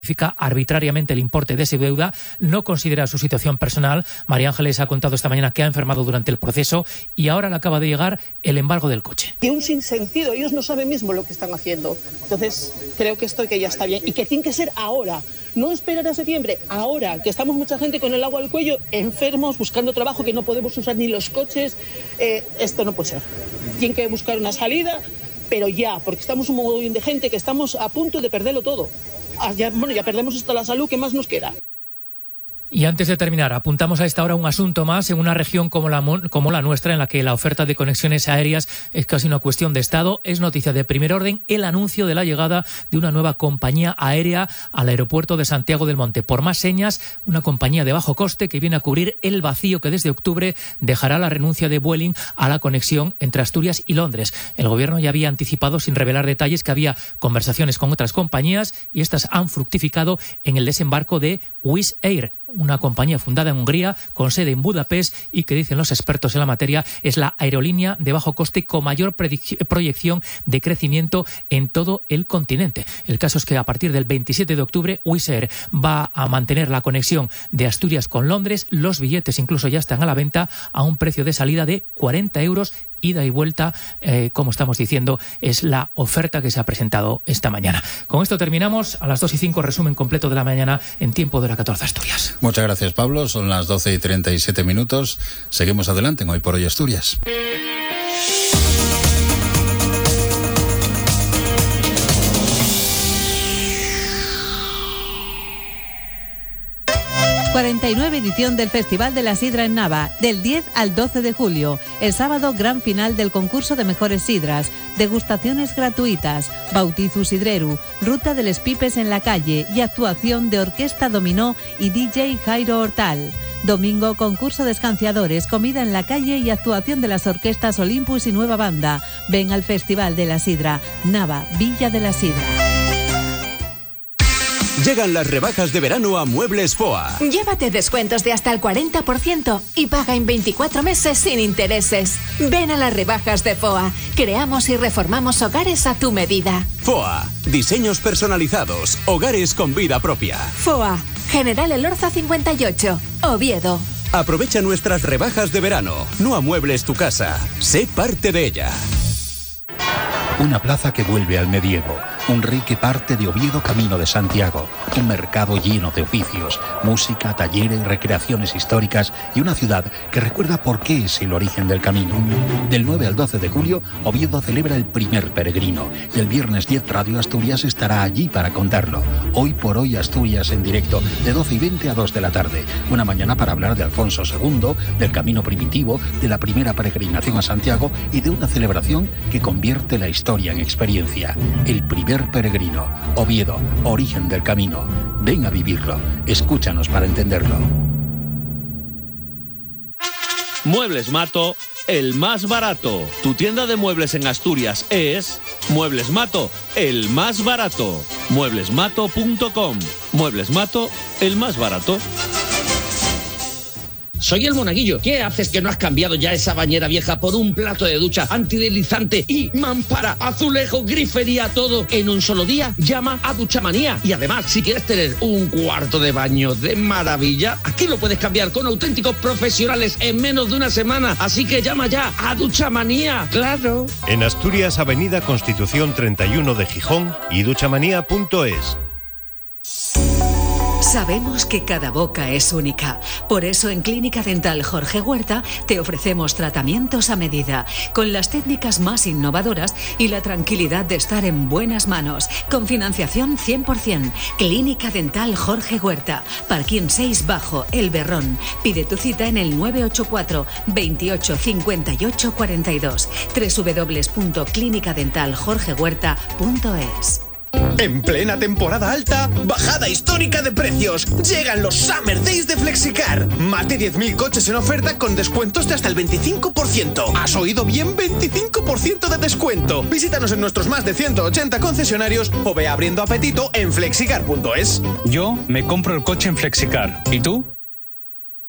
arbitrariamente el importe de esa deuda, no considera su situación personal. María Ángeles ha contado esta mañana que ha enfermado durante el proceso y ahora le acaba de llegar el embargo del coche. Y un sinsentido, ellos no saben mismo lo que están haciendo. Entonces creo que esto que ya está bien y que tiene que ser ahora, no esperar a septiembre, ahora, que estamos mucha gente con el agua al cuello, enfermos, buscando trabajo, que no podemos usar ni los coches. Esto no puede ser. Tienen que buscar una salida, pero ya, porque estamos un montón de gente que estamos a punto de perderlo todo. Ya perdemos hasta la salud, ¿qué más nos queda? Y antes de terminar, apuntamos a esta hora un asunto más en una región como la nuestra, en la que la oferta de conexiones aéreas es casi una cuestión de Estado. Es noticia de primer orden el anuncio de la llegada de una nueva compañía aérea al aeropuerto de Santiago del Monte. Por más señas, una compañía de bajo coste que viene a cubrir el vacío que desde octubre dejará la renuncia de Vueling a la conexión entre Asturias y Londres. El gobierno ya había anticipado, sin revelar detalles, que había conversaciones con otras compañías y estas han fructificado en el desembarco de Wizz Air, una compañía fundada en Hungría con sede en Budapest y que, dicen los expertos en la materia, es la aerolínea de bajo coste con mayor proyección de crecimiento en todo el continente. El caso es que a partir del 27 de octubre Wizz Air va a mantener la conexión de Asturias con Londres. Los billetes incluso ya están a la venta a un precio de salida de 40 euros. Ida y vuelta, como estamos diciendo, es la oferta que se ha presentado esta mañana. Con esto terminamos. A las 2:05, resumen completo de la mañana en tiempo de la 14 Asturias. Muchas gracias, Pablo. Son las 12:37. Seguimos adelante en Hoy por Hoy Asturias. ...49 edición del Festival de la Sidra en Nava, del 10 al 12 de julio. El sábado, gran final del concurso de mejores sidras, degustaciones gratuitas, bautizu sidreru, ruta de les pipes en la calle y actuación de Orquesta Dominó y DJ Jairo Hortal. Domingo, concurso de escanciadores, comida en la calle y actuación de las orquestas Olympus y Nueva Banda. Ven al Festival de la Sidra, Nava, Villa de la Sidra. Llegan las rebajas de verano a Muebles FOA. Llévate descuentos de hasta el 40% y paga en 24 meses sin intereses. Ven a las rebajas de FOA. Creamos y reformamos hogares a tu medida. FOA. Diseños personalizados. Hogares con vida propia. FOA. General Elorza 58. Oviedo. Aprovecha nuestras rebajas de verano. No amuebles tu casa. Sé parte de ella. Una plaza que vuelve al medievo, un rey que parte de Oviedo camino de Santiago, un mercado lleno de oficios, música, talleres, recreaciones históricas y una ciudad que recuerda por qué es el origen del camino. Del 9 al 12 de julio, Oviedo celebra el primer peregrino y el viernes 10 Radio Asturias estará allí para contarlo. Hoy por Hoy Asturias en directo, de 12:20 a 2 de la tarde. Una mañana para hablar de Alfonso II, del camino primitivo, de la primera peregrinación a Santiago y de una celebración que convierte la historia en experiencia. El primer peregrino, Oviedo, origen del camino. Ven a vivirlo. Escúchanos para entenderlo. Muebles Mato, el más barato. Tu tienda de muebles en Asturias es Muebles Mato, el más barato. Mueblesmato.com. Muebles Mato, el más barato. Soy el Monaguillo. ¿Qué haces que no has cambiado ya esa bañera vieja por un plato de ducha antideslizante y mampara, azulejo, grifería, todo en un solo día? Llama a Duchamanía. Y además, si quieres tener un cuarto de baño de maravilla, aquí lo puedes cambiar con auténticos profesionales en menos de una semana. Así que llama ya a Duchamanía. ¡Claro! En Asturias, Avenida Constitución 31 de Gijón y duchamanía.es. Sabemos que cada boca es única. Por eso en Clínica Dental Jorge Huerta te ofrecemos tratamientos a medida, con las técnicas más innovadoras y la tranquilidad de estar en buenas manos, con financiación 100%. Clínica Dental Jorge Huerta, Parquín 6 Bajo, El Berrón. Pide tu cita en el 984 28 58 42, www.clinicadentaljorgehuerta.es. En plena temporada alta, bajada histórica de precios. Llegan los Summer Days de Flexicar. Más de 10.000 coches en oferta con descuentos de hasta el 25%. ¿Has oído bien? 25% de descuento. Visítanos en nuestros más de 180 concesionarios o ve abriendo apetito en flexicar.es. Yo me compro el coche en Flexicar. ¿Y tú?